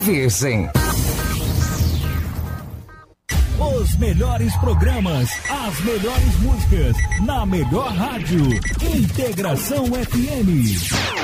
Virgem. Os melhores programas, as melhores músicas, na melhor rádio. Integração FM.